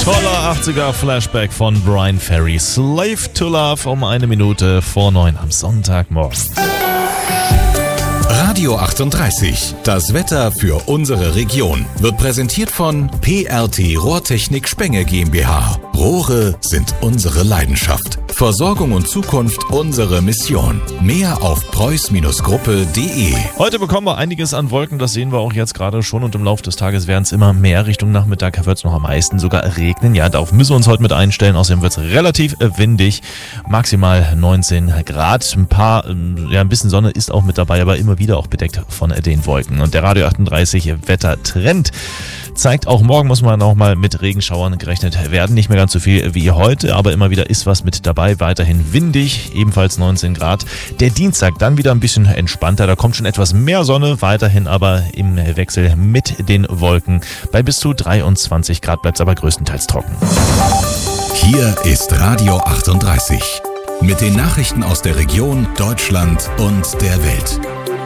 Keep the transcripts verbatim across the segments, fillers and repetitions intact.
Toller achtziger-Flashback von Bryan Ferry. Slave to Love um eine Minute vor neun am Sonntagmorgen. Radio achtunddreißig, das Wetter für unsere Region, wird präsentiert von P R T Rohrtechnik Spenge GmbH. Rohre sind unsere Leidenschaft. Versorgung und Zukunft unsere Mission. Mehr auf preuß Gruppe punkt de. Heute bekommen wir einiges an Wolken, das sehen wir auch jetzt gerade schon, und im Laufe des Tages werden es immer mehr. Richtung Nachmittag wird es noch am meisten sogar regnen. Ja, darauf müssen wir uns heute mit einstellen. Außerdem wird es relativ windig, maximal neunzehn Grad. Ein paar, ja, ein bisschen Sonne ist auch mit dabei, aber immer wieder auch bedeckt von den Wolken. Und der Radio achtunddreißig Wettertrend zeigt, auch morgen muss man auch mal mit Regenschauern gerechnet werden. Nicht mehr ganz so viel wie heute, aber immer wieder ist was mit dabei. Weiterhin windig, ebenfalls neunzehn Grad. Der Dienstag dann wieder ein bisschen entspannter. Da kommt schon etwas mehr Sonne, weiterhin aber im Wechsel mit den Wolken. Bei bis zu dreiundzwanzig Grad bleibt es aber größtenteils trocken. Hier ist Radio achtunddreißig mit den Nachrichten aus der Region, Deutschland und der Welt.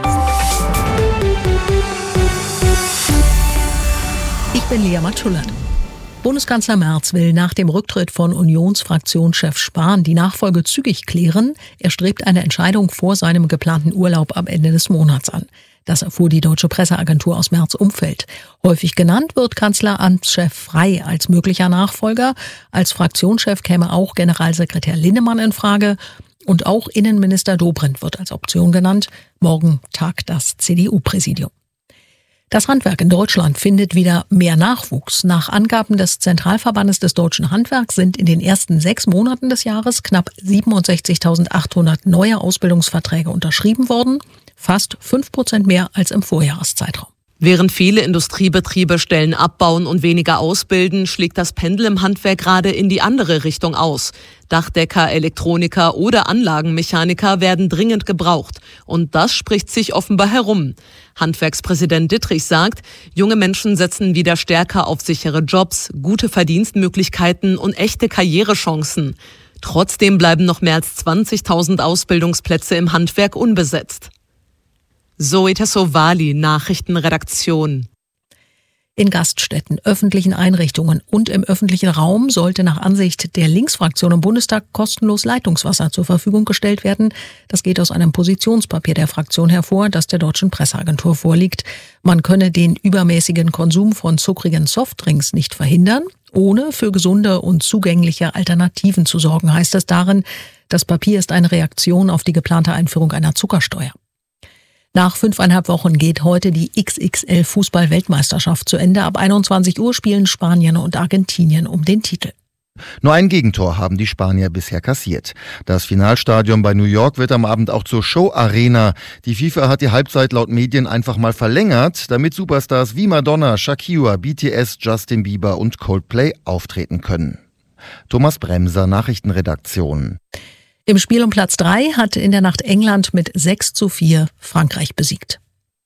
Ich bin Lea Matschulat. Bundeskanzler Merz will nach dem Rücktritt von Unionsfraktionschef Spahn die Nachfolge zügig klären. Er strebt eine Entscheidung vor seinem geplanten Urlaub am Ende des Monats an. Das erfuhr die deutsche Presseagentur aus Merz' Umfeld. Häufig genannt wird Kanzleramtschef Frey als möglicher Nachfolger. Als Fraktionschef käme auch Generalsekretär Linnemann in Frage. Und auch Innenminister Dobrindt wird als Option genannt. Morgen tagt das C D U-Präsidium. Das Handwerk in Deutschland findet wieder mehr Nachwuchs. Nach Angaben des Zentralverbandes des deutschen Handwerks sind in den ersten sechs Monaten des Jahres knapp siebenundsechzigtausendachthundert neue Ausbildungsverträge unterschrieben worden. Fast fünf Prozent mehr als im Vorjahreszeitraum. Während viele Industriebetriebe Stellen abbauen und weniger ausbilden, schlägt das Pendel im Handwerk gerade in die andere Richtung aus. Dachdecker, Elektroniker oder Anlagenmechaniker werden dringend gebraucht. Und das spricht sich offenbar herum. Handwerkspräsident Dittrich sagt, junge Menschen setzen wieder stärker auf sichere Jobs, gute Verdienstmöglichkeiten und echte Karrierechancen. Trotzdem bleiben noch mehr als zwanzigtausend Ausbildungsplätze im Handwerk unbesetzt. Zoe Tassovali, Nachrichtenredaktion. In Gaststätten, öffentlichen Einrichtungen und im öffentlichen Raum sollte nach Ansicht der Linksfraktion im Bundestag kostenlos Leitungswasser zur Verfügung gestellt werden. Das geht aus einem Positionspapier der Fraktion hervor, das der deutschen Presseagentur vorliegt. Man könne den übermäßigen Konsum von zuckrigen Softdrinks nicht verhindern, ohne für gesunde und zugängliche Alternativen zu sorgen, heißt es darin. Das Papier ist eine Reaktion auf die geplante Einführung einer Zuckersteuer. Nach fünfeinhalb Wochen geht heute die X X L-Fußball-Weltmeisterschaft zu Ende. Ab einundzwanzig Uhr spielen Spanien und Argentinien um den Titel. Nur ein Gegentor haben die Spanier bisher kassiert. Das Finalstadion bei New York wird am Abend auch zur Show-Arena. Die FIFA hat die Halbzeit laut Medien einfach mal verlängert, damit Superstars wie Madonna, Shakira, B T S, Justin Bieber und Coldplay auftreten können. Thomas Bremser, Nachrichtenredaktion. Im Spiel um Platz drei hat in der Nacht England mit sechs zu vier Frankreich besiegt.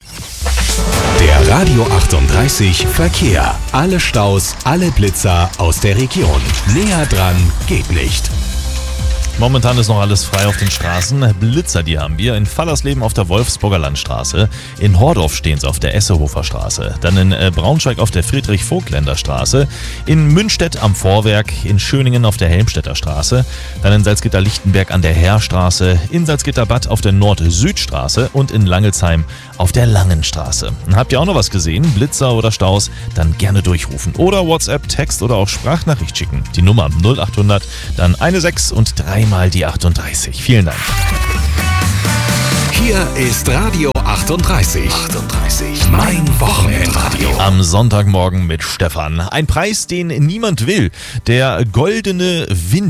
Der Radio achtunddreißig Verkehr. Alle Staus, alle Blitzer aus der Region. Näher dran geht nicht. Momentan ist noch alles frei auf den Straßen. Blitzer, die haben wir in Fallersleben auf der Wolfsburger Landstraße. In Hordorf stehen sie auf der Essehofer Straße. Dann in Braunschweig auf der Friedrich-Vogtländer Straße. In Münstedt am Vorwerk. In Schöningen auf der Helmstedter Straße. Dann in Salzgitter-Lichtenberg an der Heerstraße. In Salzgitter-Bad auf der Nord-Süd-Straße. Und in Langelsheim auf der Langenstraße. Habt ihr auch noch was gesehen? Blitzer oder Staus? Dann gerne durchrufen. Oder WhatsApp, Text oder auch Sprachnachricht schicken. Die Nummer null achthundert, dann eine sechs und drei mal die achtunddreißig. Vielen Dank. Hier ist Radio achtunddreißig. achtunddreißig. Mein Wochenendradio. Am Sonntagmorgen mit Stefan. Ein Preis, den niemand will. Der goldene Wind.